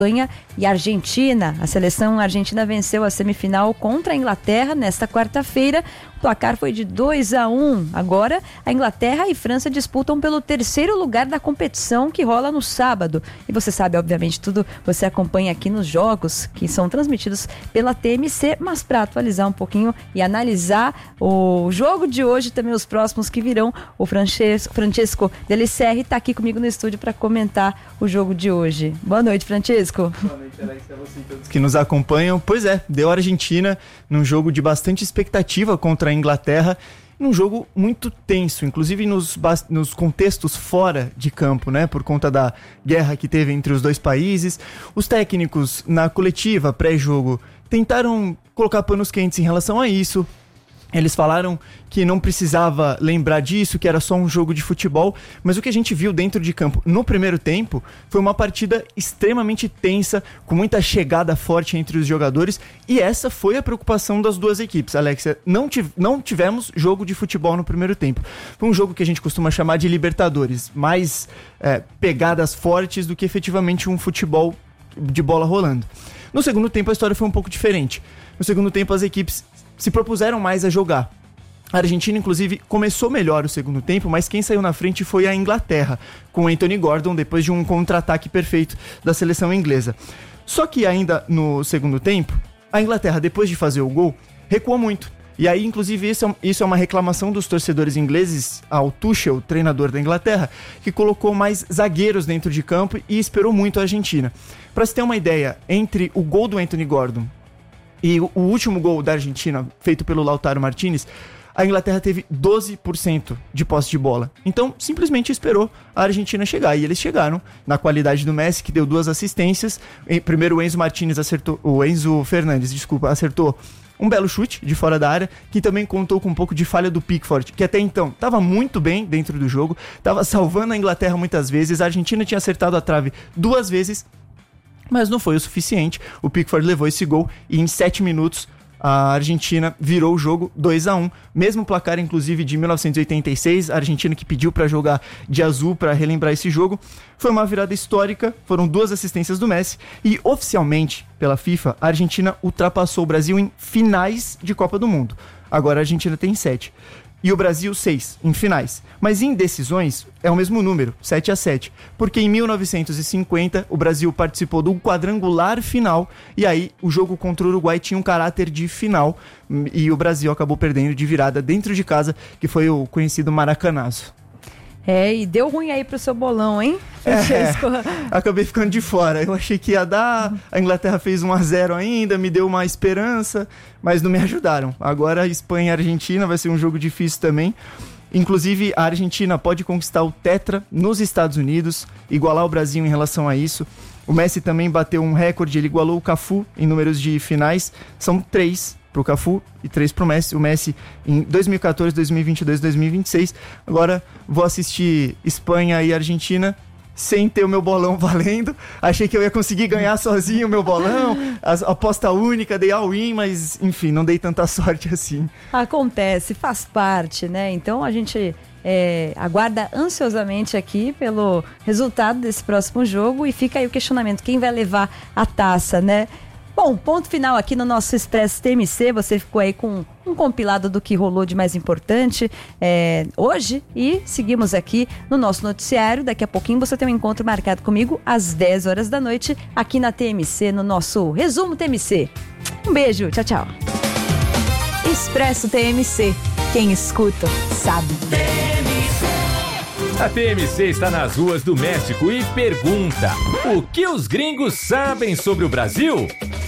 Espanha e Argentina. A seleção argentina venceu a semifinal contra a Inglaterra nesta quarta-feira. O placar foi de 2-1. Agora, a Inglaterra e França disputam pelo terceiro lugar da competição que rola no sábado. E você sabe, obviamente, tudo você acompanha aqui nos jogos que são transmitidos pela TMC, mas para atualizar um pouquinho e analisar o jogo de hoje e também os próximos que virão, o Francesco Delicerri está aqui comigo no estúdio para comentar o jogo de hoje. Boa noite, Francesco. Boa noite, Alex, a você e todos que nos acompanham. Pois é, deu a Argentina num jogo de bastante expectativa contra a Inglaterra, num jogo muito tenso, inclusive nos contextos fora de campo, né, por conta da guerra que teve entre os dois países. Os técnicos, na coletiva pré-jogo, tentaram colocar panos quentes em relação a isso. Eles falaram que não precisava lembrar disso, que era só um jogo de futebol, mas o que a gente viu dentro de campo no primeiro tempo foi uma partida extremamente tensa, com muita chegada forte entre os jogadores, e essa foi a preocupação das duas equipes. Alexia, não tivemos jogo de futebol no primeiro tempo. Foi um jogo que a gente costuma chamar de Libertadores, mais pegadas fortes do que efetivamente um futebol de bola rolando. No segundo tempo a história foi um pouco diferente. No segundo tempo as equipes se propuseram mais a jogar. A Argentina, inclusive, começou melhor o segundo tempo, mas quem saiu na frente foi a Inglaterra, com Anthony Gordon, depois de um contra-ataque perfeito da seleção inglesa. Só que ainda no segundo tempo, a Inglaterra, depois de fazer o gol, recuou muito. E aí, inclusive, isso é uma reclamação dos torcedores ingleses ao Tuchel, treinador da Inglaterra, que colocou mais zagueiros dentro de campo e esperou muito a Argentina. Para se ter uma ideia, entre o gol do Anthony Gordon e o último gol da Argentina, feito pelo Lautaro Martinez, a Inglaterra teve 12% de posse de bola. Então, simplesmente esperou a Argentina chegar. E eles chegaram na qualidade do Messi, que deu 2 assistências. Primeiro o Enzo Fernandes acertou um belo chute de fora da área, que também contou com um pouco de falha do Pickford, que até então estava muito bem dentro do jogo, estava salvando a Inglaterra muitas vezes. A Argentina tinha acertado a trave 2 vezes, mas não foi o suficiente. O Pickford levou esse gol e em 7 minutos a Argentina virou o jogo 2-1. Mesmo placar, inclusive, de 1986, a Argentina que pediu para jogar de azul para relembrar esse jogo. Foi uma virada histórica, foram 2 assistências do Messi e, oficialmente, pela FIFA, a Argentina ultrapassou o Brasil em finais de Copa do Mundo. Agora a Argentina tem 7. E o Brasil 6 em finais. Mas em decisões é o mesmo número, 7-7. Porque em 1950 o Brasil participou do quadrangular final e aí o jogo contra o Uruguai tinha um caráter de final e o Brasil acabou perdendo de virada dentro de casa, que foi o conhecido Maracanazo. E deu ruim aí pro seu bolão, hein? Acabei ficando de fora. Eu achei que ia dar, a Inglaterra fez 1-0 ainda, me deu uma esperança, mas não me ajudaram. Agora Espanha e Argentina vai ser um jogo difícil também. Inclusive a Argentina pode conquistar o Tetra nos Estados Unidos, igualar o Brasil em relação a isso. O Messi também bateu um recorde, ele igualou o Cafu em números de finais. São 3 pro Cafu e 3 pro Messi. O Messi em 2014, 2022, 2026. Agora vou assistir Espanha e Argentina sem ter o meu bolão valendo. Achei que eu ia conseguir ganhar sozinho o meu bolão. A aposta única, dei all-in, mas enfim, não dei tanta sorte assim. Acontece, faz parte, né? Então a gente aguarda ansiosamente aqui pelo resultado desse próximo jogo e fica aí o questionamento, quem vai levar a taça, né? Bom, ponto final aqui no nosso Expresso TMC. Você ficou aí com um compilado do que rolou de mais importante hoje e seguimos aqui no nosso noticiário. Daqui a pouquinho você tem um encontro marcado comigo às 10 horas da noite aqui na TMC, no nosso Resumo TMC. Um beijo, tchau, tchau. Expresso TMC. Quem escuta, sabe. A TMC está nas ruas do México e pergunta: o que os gringos sabem sobre o Brasil?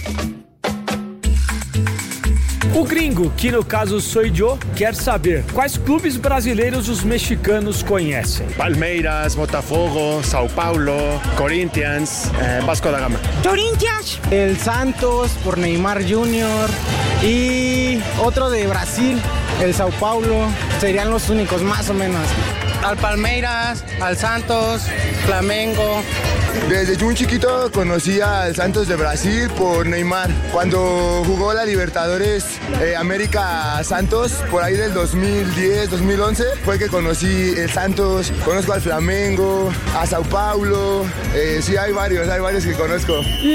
O gringo, que no caso sou eu, quer saber quais clubes brasileiros os mexicanos conhecem. Palmeiras, Botafogo, São Paulo, Corinthians, Vasco da Gama. Corinthians, el Santos por Neymar Jr. y otro de Brasil, el São Paulo. Serían los únicos, más o menos. al Palmeiras, al Santos, Flamengo. Desde muy chiquito conocí al Santos de Brasil por Neymar. Cuando jugó la Libertadores América Santos, por ahí del 2010, 2011, fue que conocí el Santos, conozco al Flamengo, a Sao Paulo, sí hay varios que conozco.